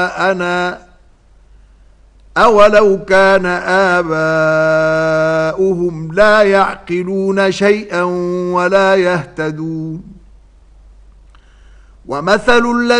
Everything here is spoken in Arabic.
أنا أولو كان آباؤهم لا يعقلون شيئا ولا يهتدون. ومثل